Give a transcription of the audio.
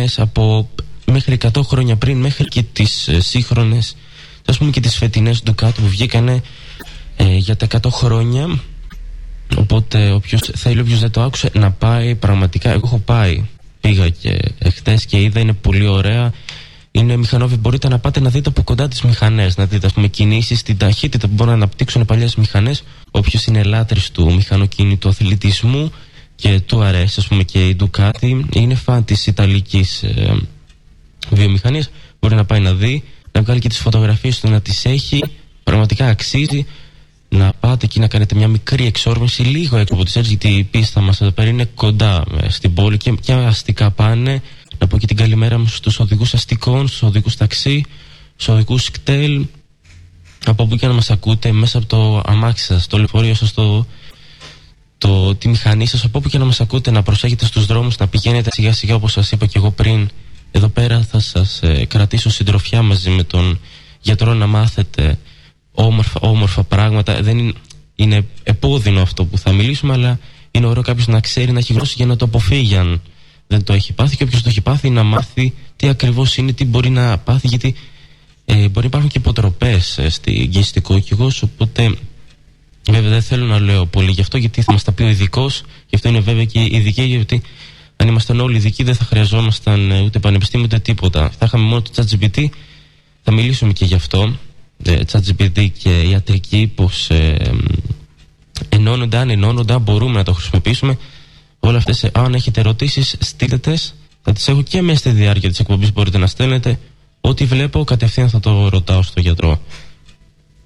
από μέχρι 100 χρόνια πριν, μέχρι και τις σύγχρονες, ας πούμε και τις φετινές Ducati που βγήκανε για τα 100 χρόνια. Οπότε όποιος δεν το άκουσε, να πάει πραγματικά. Εγώ έχω πάει, πήγα και χτες και είδα, είναι πολύ ωραία. Είναι μηχανόβια, μπορείτε να πάτε να δείτε από κοντά τις μηχανές, να δείτε, ας πούμε, κινήσεις, την ταχύτητα που μπορούν να αναπτύξουν παλιές μηχανές. Όποιος είναι λάτρης του μηχανοκίνητου αθλητισμού και του αρέσει, ας πούμε, και η Ducati, είναι φαν της ιταλικής βιομηχανίας, μπορεί να πάει να δει, να βγάλει και τις φωτογραφίες του, να τις έχει. Πραγματικά αξίζει να πάτε εκεί να κάνετε μια μικρή εξόρμηση λίγο έξω από τις έρες, γιατί η πίστα μας εδώ πέρα είναι κοντά στην πόλη και αστικά πάνε. Να πω και την καλημέρα μου στους οδηγούς αστικών, στους οδηγούς ταξί, στους οδηγούς κτέλ, από όπου και να μας ακούτε, μέσα από το αμάξι σας, το λεωφορείο σας, τη μηχανή σας, από όπου και να μας ακούτε, να προσέχετε στους δρόμους, να πηγαίνετε σιγά σιγά, όπως σας είπα και εγώ πριν. Εδώ πέρα θα σας κρατήσω συντροφιά μαζί με τον γιατρό, να μάθετε όμορφα πράγματα. Δεν είναι επώδυνο αυτό που θα μιλήσουμε, αλλά είναι ωραίο κάποιος να ξέρει, να έχει γνώση για να το αποφύγει αν δεν το έχει πάθει, και όποιος το έχει πάθει να μάθει τι ακριβώς είναι, τι μπορεί να πάθει, γιατί μπορεί να υπάρχουν και υποτροπές στην εγγυηστικό οίκυγος. Οπότε βέβαια δεν θέλω να λέω πολύ γι' αυτό, γιατί θα μας τα πει ο ειδικός, γι' αυτό είναι βέβαια και ειδικοί, γιατί αν ήμασταν όλοι ειδικοί δεν θα χρειαζόμασταν ούτε πανεπιστήμιο ούτε τίποτα. Θα είχαμε μόνο το ChatGPT. Θα μιλήσουμε και γι' αυτό. ChatGPT και ιατρική, πως ενώνονται, αν ενώνονται, αν μπορούμε να το χρησιμοποιήσουμε. Όλα αυτές, αν έχετε ερωτήσεις, στείλτε τες. Θα τις έχω και μέσα στη διάρκεια της εκπομπής, μπορείτε να στέλνετε. Ό,τι βλέπω κατευθείαν θα το ρωτάω στο γιατρό.